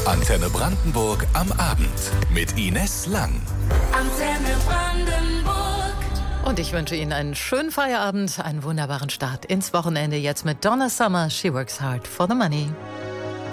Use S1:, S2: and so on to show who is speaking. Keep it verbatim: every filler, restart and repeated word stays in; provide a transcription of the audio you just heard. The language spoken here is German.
S1: Antenne Brandenburg am Abend mit Ines Lang.
S2: Antenne Brandenburg.
S3: Und ich wünsche Ihnen einen schönen Feierabend, einen wunderbaren Start ins Wochenende. Jetzt mit Donna Summer, She Works Hard for the Money.